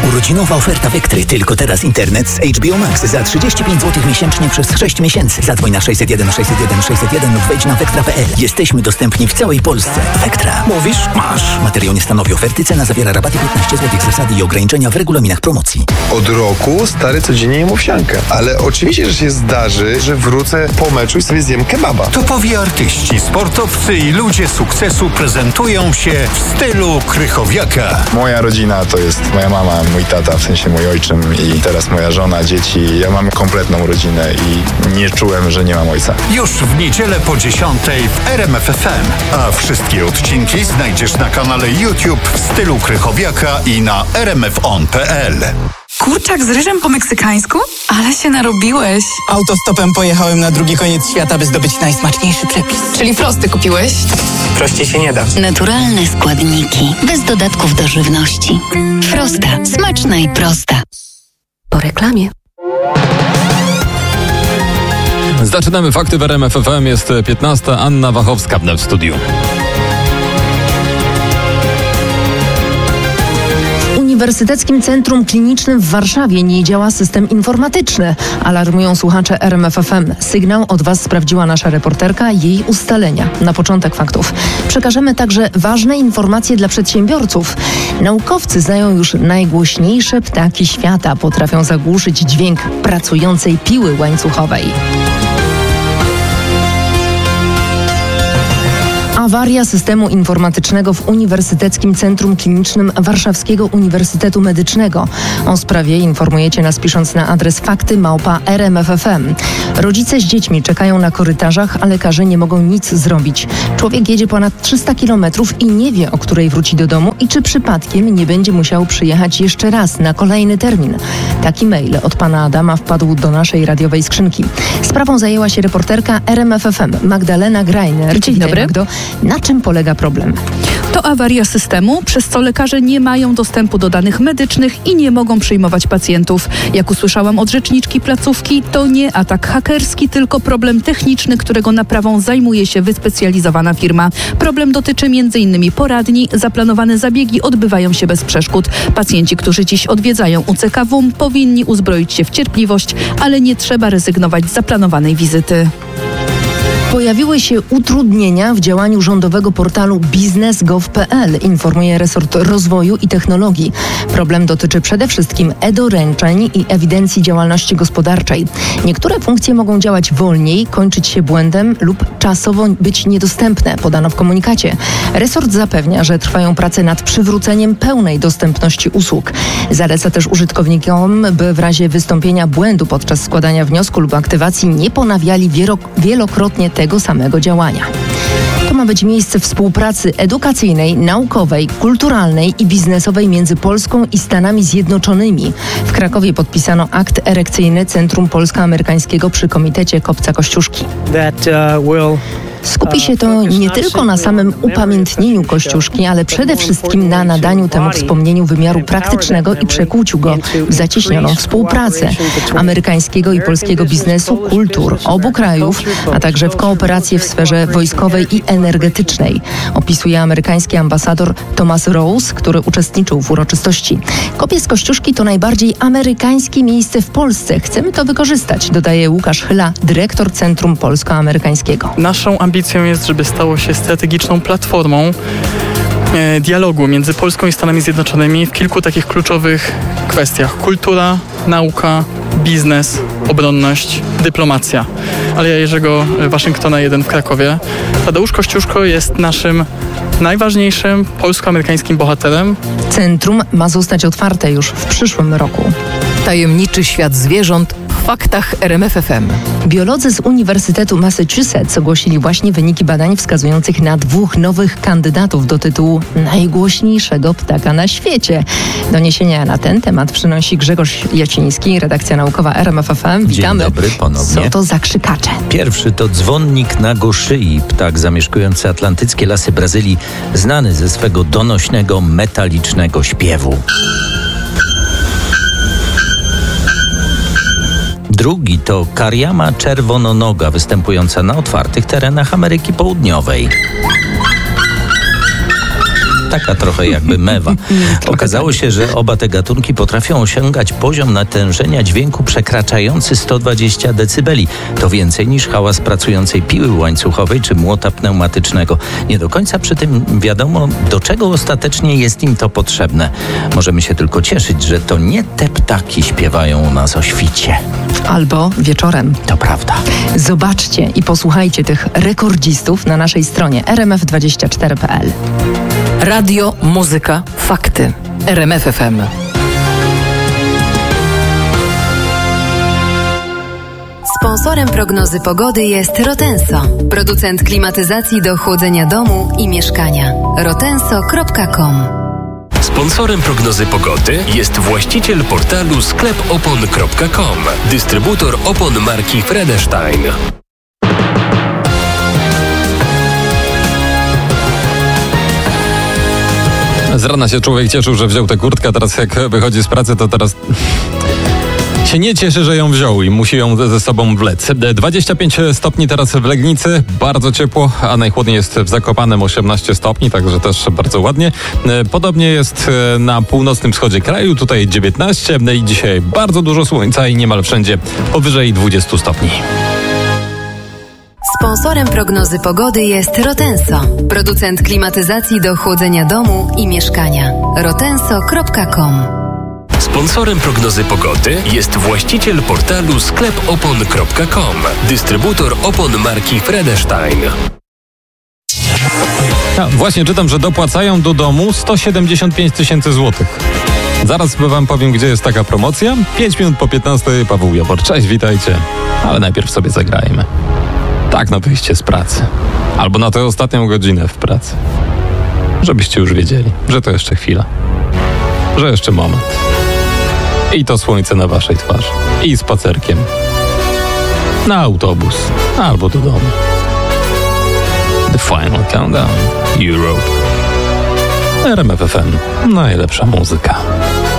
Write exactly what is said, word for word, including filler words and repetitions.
Urodzinowa oferta Vectry. Tylko teraz internet z H B O Max za trzydzieści pięć złotych miesięcznie przez sześć miesięcy. Zadzwoń na sześćset jeden sześćset jeden sześćset jeden lub wejdź na vectra kropka p l. Jesteśmy dostępni w całej Polsce. Vectra. Mówisz? Masz. Materiał nie stanowi oferty. Cena zawiera rabaty piętnaście złotych. Zasady i ograniczenia w regulaminach promocji. Od roku stary codziennie jem owsiankę. Ale oczywiście, że się zdarzy, że wrócę po meczu i sobie zjem kebaba. Topowi artyści, sportowcy i ludzie sukcesu prezentują się w stylu Krychowiaka. Moja rodzina to jest moja mama, mój tata, w sensie mój ojczym i teraz moja żona, dzieci. Ja mam kompletną rodzinę i nie czułem, że nie mam ojca. Już w niedzielę po dziesiątej w R M F F M. A wszystkie odcinki znajdziesz na kanale YouTube w stylu Krychowiaka i na r m f on kropka p l. Kurczak z ryżem po meksykańsku? Ale się narobiłeś. Autostopem pojechałem na drugi koniec świata, by zdobyć najsmaczniejszy przepis. Czyli frosty kupiłeś? Prościej się nie da. Naturalne składniki, bez dodatków do żywności. Frosta. Smaczna i prosta. Po reklamie. Zaczynamy fakty w R M F F M. Jest piętnasta. Anna Wachowska w studiu. W Uniwersyteckim Centrum Klinicznym w Warszawie nie działa system informatyczny. Alarmują słuchacze R M F F M. Sygnał od Was sprawdziła nasza reporterka, jej ustalenia. Na początek faktów. Przekażemy także ważne informacje dla przedsiębiorców. Naukowcy znają już najgłośniejsze ptaki świata. Potrafią zagłuszyć dźwięk pracującej piły łańcuchowej. Awaria systemu informatycznego w Uniwersyteckim Centrum Klinicznym Warszawskiego Uniwersytetu Medycznego. O sprawie informujecie nas pisząc na adres fakty małpa r m f f m. Rodzice z dziećmi czekają na korytarzach, a lekarze nie mogą nic zrobić. Człowiek jedzie ponad trzysta kilometrów i nie wie, o której wróci do domu i czy przypadkiem nie będzie musiał przyjechać jeszcze raz na kolejny termin. Taki mail od pana Adama wpadł do naszej radiowej skrzynki. Sprawą zajęła się reporterka R M F F M Magdalena Greiner. Dzień dobry. Magdo. Na czym polega problem? To awaria systemu, przez co lekarze nie mają dostępu do danych medycznych i nie mogą przyjmować pacjentów. Jak usłyszałam od rzeczniczki placówki, to nie atak hakerski, tylko problem techniczny, którego naprawą zajmuje się wyspecjalizowana firma. Problem dotyczy między innymi poradni. Zaplanowane zabiegi odbywają się bez przeszkód. Pacjenci, którzy dziś odwiedzają U C K W U M, powinni uzbroić się w cierpliwość, ale nie trzeba rezygnować z zaplanowanej wizyty. Pojawiły się utrudnienia w działaniu rządowego portalu biznes kropka gov kropka p l, informuje resort rozwoju i technologii. Problem dotyczy przede wszystkim e-doręczeń i ewidencji działalności gospodarczej. Niektóre funkcje mogą działać wolniej, kończyć się błędem lub czasowo być niedostępne, podano w komunikacie. Resort zapewnia, że trwają prace nad przywróceniem pełnej dostępności usług. Zaleca też użytkownikom, by w razie wystąpienia błędu podczas składania wniosku lub aktywacji nie ponawiali wielokrotnie tego samego działania. To ma być miejsce współpracy edukacyjnej, naukowej, kulturalnej i biznesowej między Polską i Stanami Zjednoczonymi. W Krakowie podpisano akt erekcyjny Centrum Polsko-Amerykańskiego przy Komitecie Kopca Kościuszki. Skupi się to nie tylko na samym upamiętnieniu Kościuszki, ale przede wszystkim na nadaniu temu wspomnieniu wymiaru praktycznego i przekuciu go w zacieśnioną współpracę amerykańskiego i polskiego biznesu, kultur obu krajów, a także w kooperację w sferze wojskowej i energetycznej, opisuje amerykański ambasador Thomas Rose, który uczestniczył w uroczystości. Kopiec Kościuszki to najbardziej amerykańskie miejsce w Polsce. Chcemy to wykorzystać, dodaje Łukasz Chyla, dyrektor Centrum Polsko-Amerykańskiego. Naszą ambicją jest, żeby stało się strategiczną platformą e, dialogu między Polską i Stanami Zjednoczonymi w kilku takich kluczowych kwestiach. Kultura, nauka, biznes, obronność, dyplomacja. Aleja Jerzego Waszyngtona jeden w Krakowie. Tadeusz Kościuszko jest naszym najważniejszym polsko-amerykańskim bohaterem. Centrum ma zostać otwarte już w przyszłym roku. Tajemniczy świat zwierząt w faktach R M F F M. Biolodzy z Uniwersytetu Massachusetts ogłosili właśnie wyniki badań wskazujących na dwóch nowych kandydatów do tytułu najgłośniejszego ptaka na świecie. Doniesienia na ten temat przynosi Grzegorz Jaciński, redakcja naukowa R M F F M. Witamy. Dzień dobry ponownie. Co to za krzykacze? Pierwszy to dzwonnik nagoszyi, ptak zamieszkujący atlantyckie lasy Brazylii, znany ze swego donośnego, metalicznego śpiewu. Drugi to kariama czerwononoga, występująca na otwartych terenach Ameryki Południowej. taka trochę jakby mewa. Okazało się, że oba te gatunki potrafią osiągać poziom natężenia dźwięku przekraczający sto dwadzieścia decybeli. To więcej niż hałas pracującej piły łańcuchowej czy młota pneumatycznego. Nie do końca przy tym wiadomo, do czego ostatecznie jest im to potrzebne. Możemy się tylko cieszyć, że to nie te ptaki śpiewają u nas o świcie. Albo wieczorem. To prawda. Zobaczcie i posłuchajcie tych rekordzistów na naszej stronie er em ef dwadzieścia cztery kropka pe el. Radio, muzyka, fakty. R M F F M. Sponsorem prognozy pogody jest Rotenso, producent klimatyzacji do chłodzenia domu i mieszkania. rotenso kropka com. Sponsorem prognozy pogody jest właściciel portalu sklep opon kropka com, dystrybutor opon marki Fredestein. Z rana się człowiek cieszył, że wziął tę kurtkę, a teraz jak wychodzi z pracy, to teraz się nie cieszy, że ją wziął i musi ją ze sobą wlec. dwadzieścia pięć stopni teraz w Legnicy, bardzo ciepło, a najchłodniej jest w Zakopanem osiemnaście stopni, także też bardzo ładnie. Podobnie jest na północnym wschodzie kraju, tutaj dziewiętnaście i dzisiaj bardzo dużo słońca i niemal wszędzie powyżej dwadzieścia stopni. Sponsorem prognozy pogody jest Rotenso, producent klimatyzacji do chłodzenia domu i mieszkania. rotenso kropka com. Sponsorem prognozy pogody jest właściciel portalu sklep opon kropka com, dystrybutor opon marki Fredestein. Ja właśnie czytam, że dopłacają do domu sto siedemdziesiąt pięć tysięcy złotych. Zaraz wam powiem, gdzie jest taka promocja. pięć minut po piętnastej, Paweł Jabor. Cześć, witajcie. Ale najpierw sobie zagrajmy. Tak na wyjście z pracy. Albo na tę ostatnią godzinę w pracy. Żebyście już wiedzieli, że to jeszcze chwila. Że jeszcze moment. I to słońce na waszej twarzy. I spacerkiem. Na autobus. Albo do domu. The Final Countdown. Europe. R M F F M. Najlepsza muzyka.